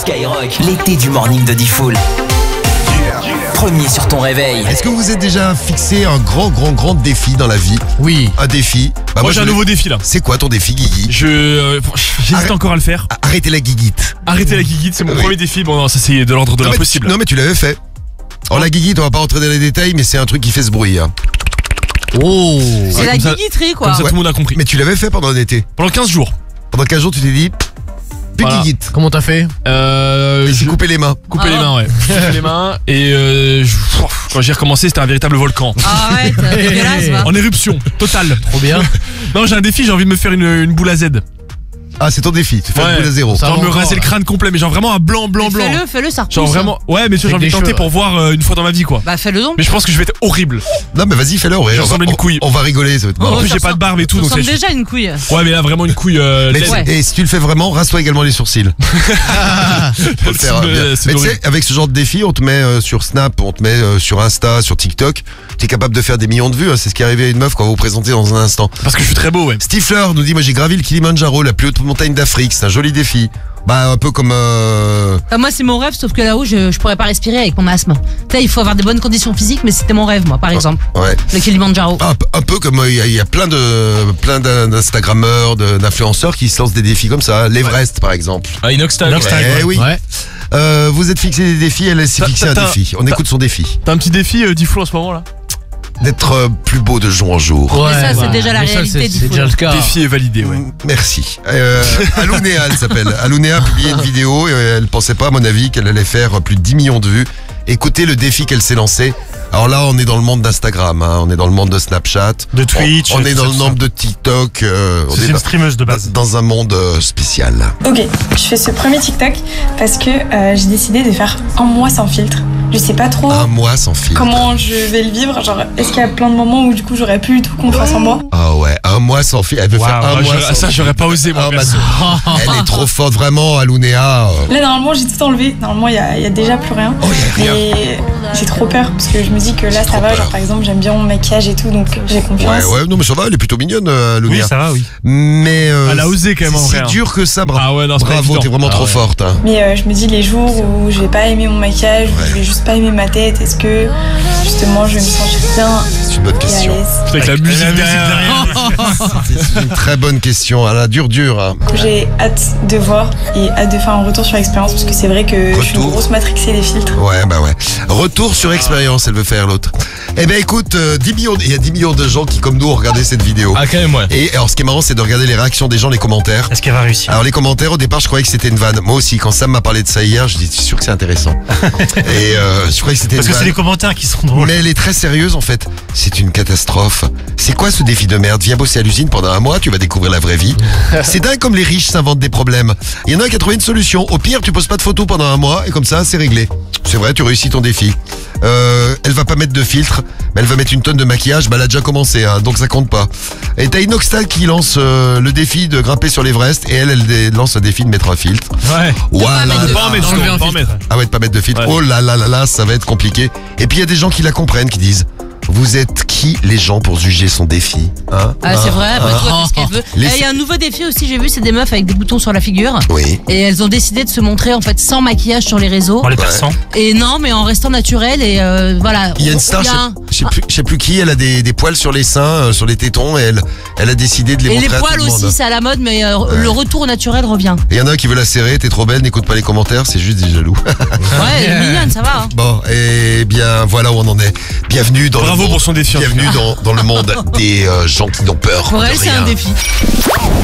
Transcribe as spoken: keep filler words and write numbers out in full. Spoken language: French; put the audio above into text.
Skyrock, l'été du morning de Diffoul. Premier sur ton réveil. Est-ce que vous êtes déjà fixé un grand, grand, grand défi dans la vie? Oui. Un défi. Bah Moi j'ai un je- nouveau défi là. C'est quoi ton défi, Guigui? Je euh, J'hésite Arrête. encore à le faire. Arrêtez la guiguite. Arrêter la guiguite, c'est mon Oui. premier défi. Bon non, ça c'est de l'ordre de Non, mais tu- l'impossible. Non mais tu l'avais fait. Alors la guiguite, on va pas rentrer dans les détails, mais c'est un truc qui fait ce bruit. Hein. Oh. C'est Ouais, la comme ça- guiguiterie, quoi. Comme ça Ouais. tout le monde a compris. Mais tu l'avais fait pendant l'été. Pendant quinze jours. Pendant quinze jours, tu t'es dit, plus de Voilà. guiguite. Comment t'as fait? Euh, Et je j'ai coupé les mains. couper Ah. les mains, ouais. Couper les mains et euh, je- quand j'ai recommencé, c'était un véritable volcan. Arrête, dégueulasse, va. En éruption totale. Trop bien. Non, j'ai un défi, j'ai envie de me faire une, une boule à Z. Ah, c'est ton défi. Tu fais Ouais. un boule à zéro. Ça Genre va me encore, raser le là. crâne complet, mais genre vraiment un blanc, blanc, blanc. Fais-le, fais-le, ça repousse. Genre vraiment. Ouais, mais tu vois, j'ai Avec envie de des tenter cheveux, pour voir euh, une fois dans ma vie quoi. Bah, fais-le donc. Mais je pense que je vais être horrible. Non mais vas-y, fais-le. Ouais. Je On va- ressemble à une on- couille. On va rigoler. Ça va être En marrant. plus, j'ai pas de barbe et tout, Tu donc ressembles c'est. déjà à une couille. Ouais, mais là vraiment une couille. Euh, Mais laide. Ouais. et si tu le fais vraiment, rase-toi également les sourcils. Faut le faire, C'est- bien. c'est Mais tu horrible. sais, avec ce genre de défi, on te met euh, sur Snap, on te met euh, sur Insta, sur TikTok. T'es capable de faire des millions de vues. Hein. C'est ce qui est arrivé à une meuf qu'on va vous présenter dans un instant. Parce que je suis très beau, ouais. Stifler nous dit, moi j'ai gravi le Kilimandjaro, la plus haute montagne d'Afrique. C'est un joli défi. Bah un peu comme euh... Bah, moi, c'est mon rêve, sauf que là-haut, je, je pourrais pas respirer avec mon asthme. Tu sais, il faut avoir des bonnes conditions physiques, mais c'était mon rêve, moi, par exemple. ouais. Le Kilimanjaro. Un, peu- un peu comme euh, il y, a- il y a plein de plein d'in- d'Instagrammeurs, de- d'influenceurs qui se lancent des défis comme ça. L'Everest par exemple. Ah, Inoxtag. Inoxtag, ouais. Eh oui. Ouais. Euh, vous êtes fixé des défis, elle s'est T'as- fixé un t'as- défi. On t'as- écoute son défi. T'as un petit défi euh, Diffoul en ce moment là. D'être euh, plus beau de jour en jour. Ouais, ça, c'est bah, déjà la mais ça, réalité c'est- du C'est foot. déjà le cas. Défi est validé, ouais. Mm, Merci. Euh, Alounéa, elle s'appelle. Alounéa a publié une vidéo et elle pensait pas, à mon avis, qu'elle allait faire plus de dix millions de vues. Écoutez le défi qu'elle s'est lancé. Alors là, on est dans le monde d'Instagram, hein, on est dans le monde de Snapchat, De Twitch, on, on est tout dans ça, le tout ça. monde de TikTok. euh, on C'est est une dans, streameuse de base. dans un monde euh, spécial. Ok, je fais ce premier TikTok parce que euh, j'ai décidé de faire un mois sans filtre. Je sais pas trop Un mois sans film. comment je vais le vivre. Genre, est-ce qu'il y a plein de moments où du coup j'aurais plus du tout confiance en moi? Ah ouais, un mois sans film. Elle veut Waouh, faire un Ah, mois j'aurais- sans ça, j'aurais pas osé, moi. Ah, perso. bah, elle est trop forte, vraiment, Alounéa. euh. Là, normalement, j'ai tout enlevé. Normalement, il y a, il y a déjà plus rien. Oh, y a rien. Et j'ai trop peur parce que je me dis que là, J'ai ça trop va. peur. Genre, par exemple, j'aime bien mon maquillage et tout, donc j'ai confiance. Ouais, ouais, non, mais ça va, elle est plutôt mignonne, euh, Oui, Alounéa. ça va, oui. Mais. euh, Elle a osé quand même, en c'est vrai, si hein. dur que ça, bra- Ah ouais, non, c'est pas bravo, évident. t'es vraiment Ah trop ouais. forte. hein. Mais euh, je me dis les jours où je vais pas aimer mon maquillage, où je vais juste pas aimer ma tête, est-ce que justement je vais me sentir bien C'est une bonne et à question. l'aise? Avec la musique La musique derrière. C'est une très bonne question. Elle a dur, dur. hein. J'ai hâte de voir et hâte de faire un retour sur expérience parce que c'est vrai que je suis une Retour. grosse matrixée des filtres. Ouais, bah ouais. Retour sur expérience, elle veut faire l'autre. Eh ben écoute, euh, dix millions, il y a dix millions de gens qui, comme nous, ont regardé cette vidéo. Ah, quand même, ouais. Et alors, ce qui est marrant, c'est de regarder les réactions des gens, les commentaires. Est-ce qu'elle va réussir? Alors les commentaires, au départ, je croyais que c'était une vanne. Moi aussi, quand Sam m'a parlé de ça hier, je dis, je suis sûr que c'est intéressant. Et euh, je croyais que c'était une Parce que c'est vanne. les commentaires qui sont drôles. Mais elle est très sérieuse en fait. C'est une catastrophe. C'est quoi ce défi de merde? Viens bosser à l'usine pendant un mois, tu vas découvrir la vraie vie. C'est dingue comme les riches s'inventent des problèmes. Il y en a un qui a trouvé une solution. Au pire, tu poses pas de photos pendant un mois et comme ça, c'est réglé. C'est vrai, tu réussis ton défi. Euh, elle va pas mettre de filtre, mais elle va mettre une tonne de maquillage. Bah, elle a déjà commencé, hein, donc ça compte pas. Et t'as Inoxtag qui lance euh, le défi de grimper sur l'Everest et elle, elle dé- lance le défi de mettre un filtre. Ouais. Voilà. mettre de- Pas en mettre, D'enlever justement, un pas en filtre. mettre. Ah ouais, de pas mettre de filtre. Ouais. Oh là là là là, ça va être compliqué. Et puis il y a des gens qui la comprennent, qui disent, vous êtes qui les gens pour juger son défi, hein Ah, c'est Hein vrai, après Hein tout, elle fait ce qu'elle veut. Eh, Il Laissez- y a un nouveau défi aussi, j'ai vu, c'est des meufs avec des boutons sur la figure. Oui. Et elles ont décidé de se montrer en fait sans maquillage sur les réseaux. Pour les persans. Et non, mais en restant naturel et euh, voilà. Il y a une star, Il y je a un- sais- je sais plus, je sais plus qui, elle a des, des poils sur les seins, euh, sur les tétons, et elle, elle a décidé de les Et les montrer à poils tout le monde. aussi, c'est à la mode, mais euh, Ouais. le retour au naturel revient. Et il y en a un qui veut la serrer, t'es trop belle, n'écoute pas les commentaires, c'est juste des jaloux. Ouais, elle est mignonne, ça va. Hein. Bon, et bien voilà où on en est. Bienvenue dans Bravo le monde, pour son défi, en tout bienvenue dans, dans le monde des euh, gens qui n'ont peur Pour de elle, c'est rien. un défi.